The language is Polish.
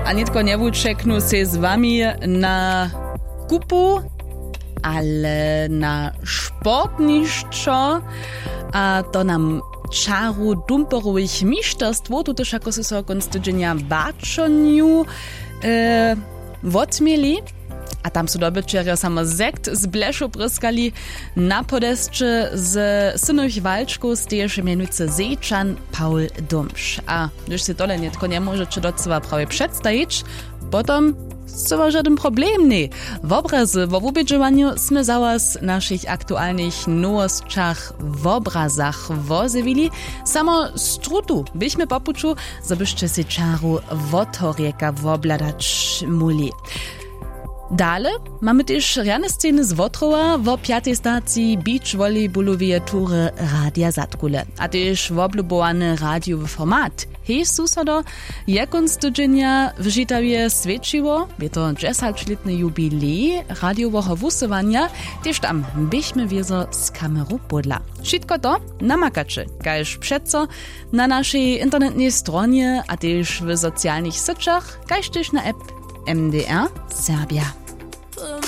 a nitko nevučeknu se z vami na kupu, ale na sportniščo, a to nam čaru dumperových mišterstv, tu też ako so konc tydzienia bačoniu odmieli, a tam su dobyčerja samo zekt z bleszu pryskali na podesče z synových walčków steješe mianujce Zečan Paul Dumš. A když si tole netko nemôžete do seba prawie przedstawić, potom co żaden problem nie. W obrazy, w obudżowaniu sme za was naszych aktualnych nowostczach w obrazach wozewili. Samo strutu byśmy popuczu, żebyście si czaru wotorieka wobladać muli. Dale mamy też rane sceny z Wotrowa w 5. stacji beach volleyballowej tury Radia Zatkule, a też woblubowany radiowy format. Hej susado, jakąc tydzienia w Žitawie świeciło, je to 10-letny jubilej radiowego wusywania, też tam byśmy wiezo z kamerą podla. Wszystko to namakacie, kajż przeco na naszej internetnej stronie, a też w socjalnych sieciach, kajż też na app MDR Serbia.